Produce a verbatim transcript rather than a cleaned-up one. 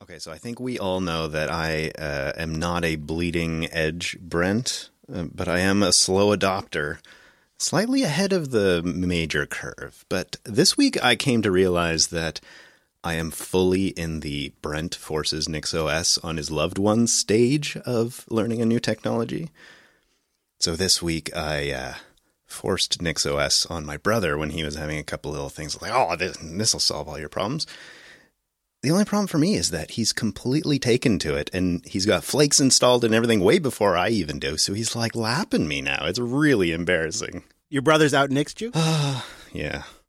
Okay, so I think we all know that I uh, am not a bleeding edge Brent, uh, but I am a slow adopter, slightly ahead of the major curve. But this week I came to realize that I am fully in the Brent forces NixOS on his loved ones stage of learning a new technology. So this week I uh, forced NixOS on my brother when he was having a couple little things like, oh, this will solve all your problems. The only problem for me is that he's completely taken to it, and he's got flakes installed and everything way before I even do, so he's like lapping me now. It's really embarrassing. Your brother's out next you? Yeah.